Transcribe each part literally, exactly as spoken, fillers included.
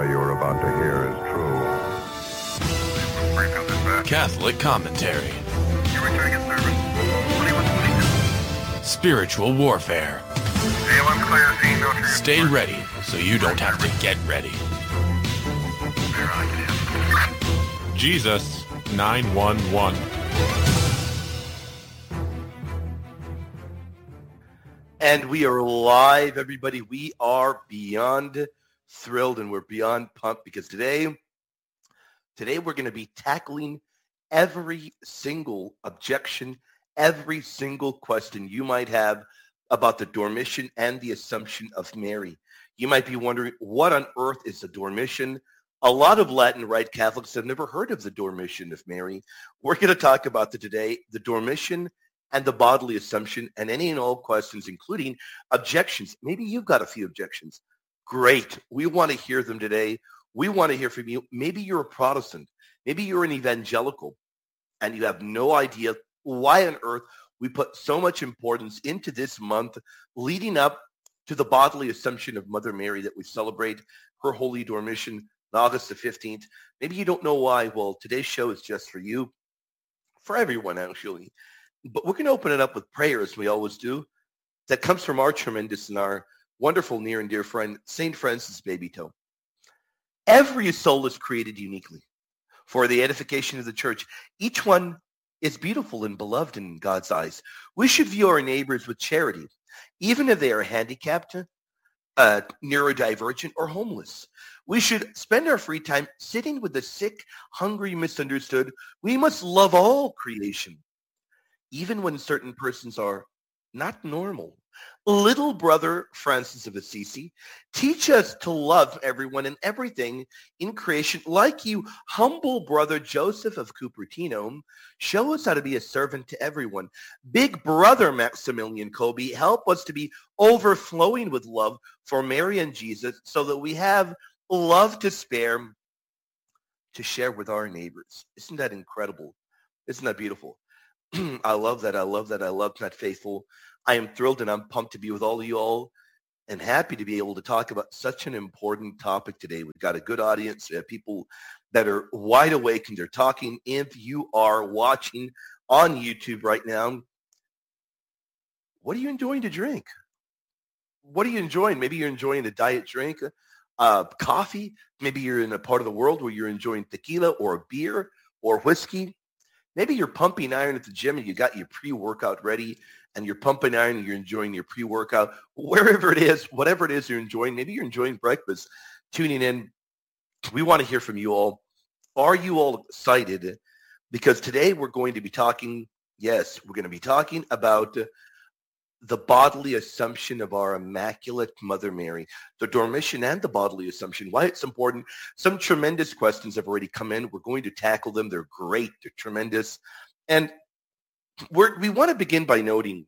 story you are about to hear is true. Catholic commentary. Spiritual warfare. Stay ready so you don't have to get ready. Jesus nine one one. And we are live, everybody. We are beyond thrilled and we're beyond pumped because today, today we're going to be tackling every single objection, every single question you might have about the Dormition and the Assumption of Mary. You might be wondering, what on earth is the Dormition? A lot of Latin Rite Catholics have never heard of the Dormition of Mary. We're going to talk about the today, the Dormition and the bodily assumption, and any and all questions, including objections. Maybe you've got a few objections. Great. We want to hear them today. We want to hear from you. Maybe you're a Protestant. Maybe you're an evangelical, and you have no idea why on earth we put so much importance into this month leading up to the bodily assumption of Mother Mary that we celebrate her Holy Dormition on August the fifteenth. Maybe you don't know why. Well, today's show is just for you, for everyone, actually. But we're going to open it up with prayer, as we always do. That comes from our tremendous and our wonderful near and dear friend, Saint Francis Babytoe. Every soul is created uniquely for the edification of the church. Each one is beautiful and beloved in God's eyes. We should view our neighbors with charity, even if they are handicapped, uh, neurodivergent, or homeless. We should spend our free time sitting with the sick, hungry, misunderstood. We must love all creation, even when certain persons are not normal. Little brother Francis of Assisi, teach us to love everyone and everything in creation like you. Humble brother Joseph of Cupertino, show us how to be a servant to everyone. Big brother Maximilian Kolbe, help us to be overflowing with love for Mary and Jesus so that we have love to spare to share with our neighbors. Isn't that incredible? Isn't that beautiful? I love that. I love that. I love that, faithful. I am thrilled and I'm pumped to be with all of you all and happy to be able to talk about such an important topic today. We've got a good audience. We have people that are wide awake and they're talking. If you are watching on YouTube right now, what are you enjoying to drink? What are you enjoying? Maybe you're enjoying a diet drink, uh, coffee. Maybe you're in a part of the world where you're enjoying tequila or a beer or whiskey. Maybe you're pumping iron at the gym and you got your pre-workout ready and you're pumping iron and you're enjoying your pre-workout. Wherever it is, whatever it is you're enjoying, maybe you're enjoying breakfast, tuning in. We want to hear from you all. Are you all excited? Because today we're going to be talking, yes, we're going to be talking about the bodily assumption of our Immaculate Mother Mary, the Dormition and the bodily assumption, why it's important. Some tremendous questions have already come in. We're going to tackle them. They're great. They're tremendous. And we're, we want to begin by noting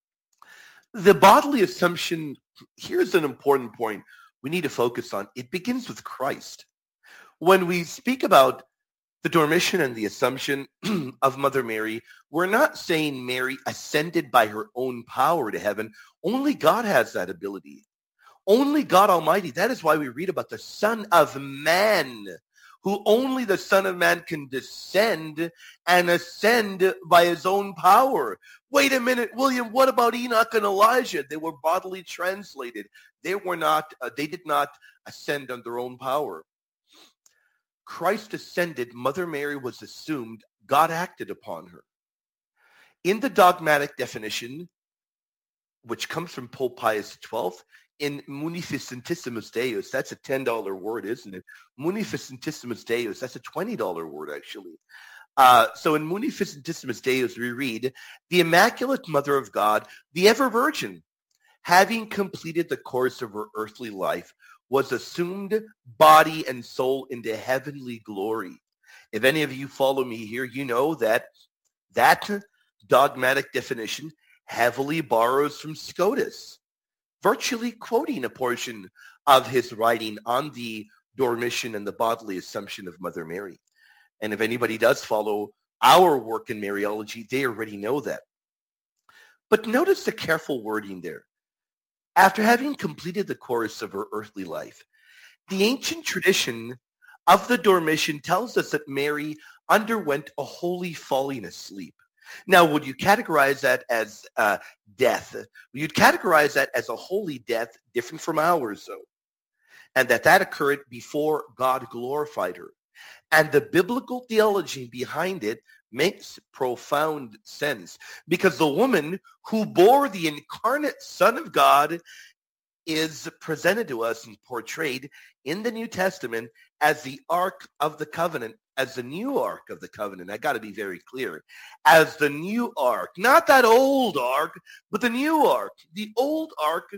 the bodily assumption. Here's an important point we need to focus on. It begins with Christ. When we speak about the Dormition and the Assumption of Mother Mary, we're not saying Mary ascended by her own power to heaven. Only God has that ability. Only God Almighty. That is why we read about the Son of Man, who only the Son of Man can descend and ascend by his own power. Wait a minute, William, what about Enoch and Elijah? They were bodily translated. They were not, uh, they did not ascend on their own power. Christ ascended, Mother Mary was assumed, God acted upon her. In the dogmatic definition, which comes from Pope Pius the twelfth, in Munificentissimus Deus, that's a ten dollar word, isn't it? Munificentissimus Deus, that's a twenty dollar word, actually. Uh, so in Munificentissimus Deus, we read, the Immaculate Mother of God, the ever Virgin, having completed the course of her earthly life, was assumed body and soul into heavenly glory. If any of you follow me here, you know that that dogmatic definition heavily borrows from Scotus, virtually quoting a portion of his writing on the Dormition and the bodily assumption of Mother Mary. And if anybody does follow our work in Mariology, they already know that. But notice the careful wording there. After having completed the course of her earthly life, The ancient tradition of the Dormition tells us that Mary underwent a holy falling asleep. Now, would you categorize that as uh, death? You'd categorize that as a holy death, different from ours, though, and that that occurred before God glorified her. And the biblical theology behind it makes profound sense, because the woman who bore the incarnate Son of God is presented to us and portrayed in the New Testament as the Ark of the Covenant, as the new Ark of the Covenant. I got to be very clear. As the new Ark, not that old Ark, but the new Ark. The old Ark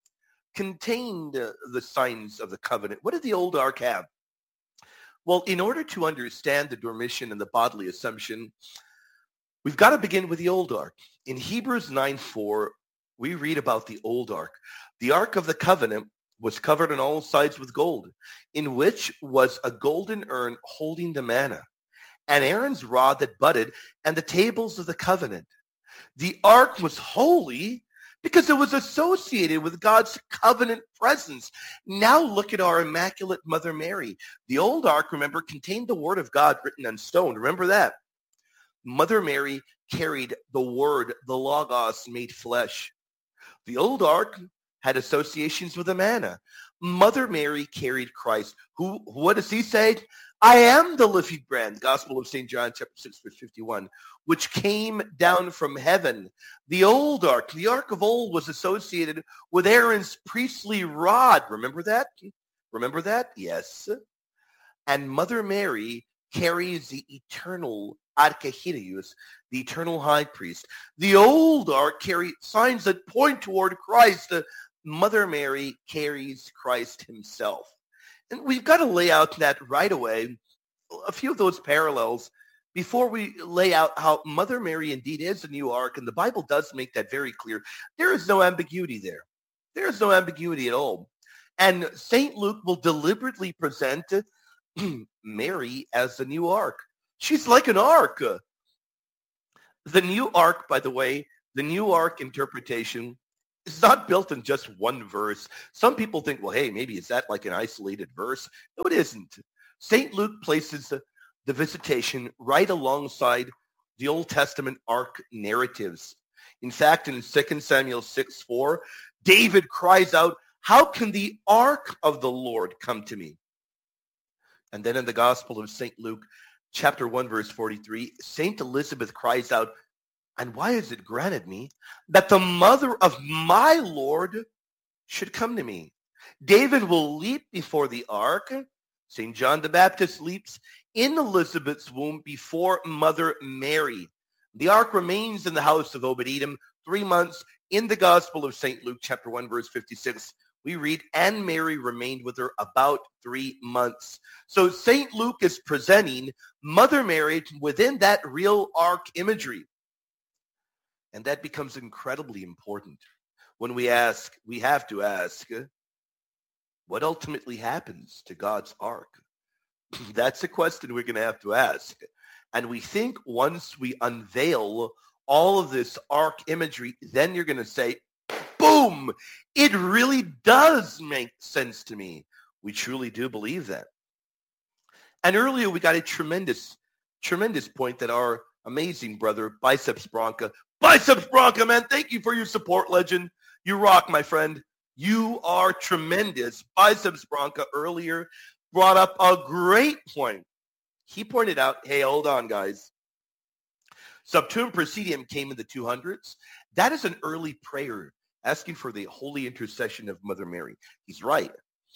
contained uh, the signs of the covenant. What did the old Ark have? Well, in order to understand the Dormition and the bodily assumption, we've got to begin with the old Ark. In Hebrews nine four, we read about the old Ark. The Ark of the Covenant was covered on all sides with gold, in which was a golden urn holding the manna, and Aaron's rod that budded, and the tables of the covenant. The Ark was holy because it was associated with God's covenant presence. Now look at our Immaculate Mother Mary. The old Ark, remember, contained the Word of God written on stone. Remember that. Mother Mary carried the Word, the Logos made flesh. The old Ark had associations with the manna. Mother Mary carried Christ. Who, what does he say? I am the living bread, Gospel of Saint John, chapter six, verse fifty-one, which came down from heaven. The old Ark, the Ark of old, was associated with Aaron's priestly rod. Remember that? Remember that? Yes. And Mother Mary carries the eternal Archehirius, the eternal high priest. The old Ark carried signs that point toward Christ. The Mother Mary carries Christ himself. And we've got to lay out that right away, a few of those parallels, before we lay out how Mother Mary indeed is the new Ark, and the Bible does make that very clear. There is no ambiguity there. There is no ambiguity at all. And Saint Luke will deliberately present Mary as the new Ark. She's like an ark. The new Ark, by the way, the new Ark interpretation is not built in just one verse. Some people think, well, hey, maybe is that like an isolated verse? No, it isn't. Saint Luke places the, the visitation right alongside the Old Testament Ark narratives. In fact, in Second Samuel six four, David cries out, how can the Ark of the Lord come to me? And then in the Gospel of Saint Luke, chapter one, verse forty-three, Saint Elizabeth cries out, and why is it granted me that the mother of my Lord should come to me? David will leap before the Ark. Saint John the Baptist leaps in Elizabeth's womb before Mother Mary. The Ark remains in the house of Obed-Edom three months. In the Gospel of Saint Luke, chapter one, verse fifty-six, we read, and Mary remained with her about three months. So Saint Luke is presenting Mother Mary within that real Ark imagery. And that becomes incredibly important when we ask, we have to ask, what ultimately happens to God's Ark? That's a question we're going to have to ask. And we think once we unveil all of this Ark imagery, then you're going to say, boom, it really does make sense to me. We truly do believe that. And earlier we got a tremendous, tremendous point that our amazing brother, Biceps Bronca, Biceps Bronca, man, thank you for your support, legend. You rock, my friend. You are tremendous. Biceps Bronca earlier brought up a great point. He pointed out, hey, hold on, guys. Subtuum Praesidium came in the two hundreds. That is an early prayer asking for the holy intercession of Mother Mary. He's right.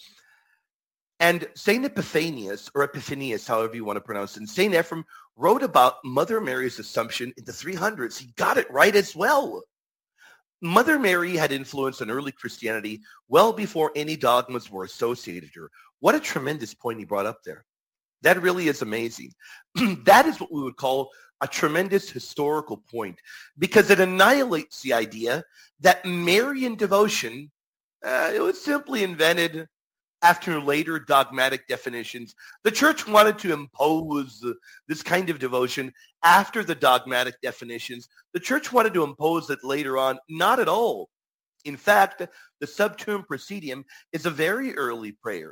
And Saint Epiphanius, or Epiphanius, however you want to pronounce it, and Saint Ephrem wrote about Mother Mary's Assumption in the three hundreds. He got it right as well. Mother Mary had influence on early Christianity well before any dogmas were associated with her. What a tremendous point he brought up there. That really is amazing. That is what we would call a tremendous historical point, because it annihilates the idea that Marian devotion, uh, it was simply invented after later dogmatic definitions. The church wanted to impose uh, this kind of devotion after the dogmatic definitions. The church wanted to impose it later on. Not at all. In fact, the Subtuum Praesidium is a very early prayer.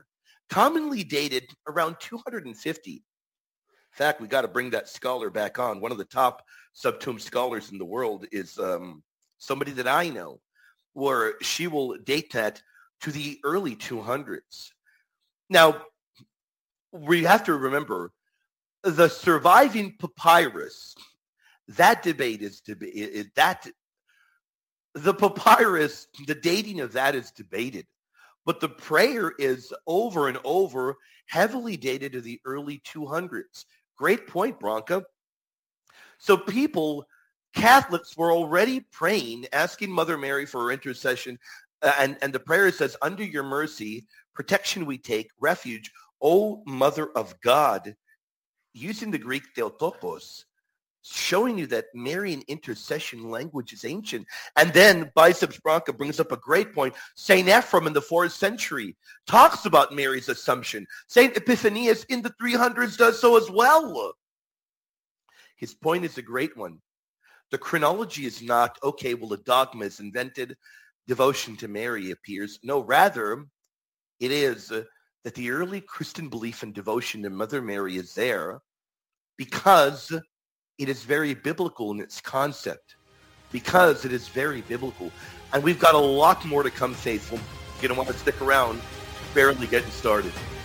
commonly dated around two hundred fifty. In fact, we got to bring that scholar back on. One of the top subtomb scholars in the world is um, somebody that I know, where she will date that to the early two hundreds. Now, we have to remember the surviving papyrus. That debate is debate. That the papyrus, the dating of that is debated, but the prayer is over and over heavily dated to the early two hundreds. Great point, Bronca. So people, Catholics, were already praying, asking Mother Mary for her intercession, uh, and and the prayer says, "Under your mercy, protection we take, refuge, O Mother of God," using the Greek Theotokos, showing you that Marian intercession language is ancient. And then Biceps Bronca brings up a great point. Saint Ephrem in the fourth century talks about Mary's Assumption. Saint Epiphanius in the three hundreds does so as well. His point is a great one. The chronology is not, okay, well, a dogma is invented, devotion to Mary appears. No, rather, it is uh, that the early Christian belief and devotion to Mother Mary is there because it is very biblical in its concept, because it is very biblical. And we've got a lot more to come, faithful. You're going to want to stick around. Barely getting started.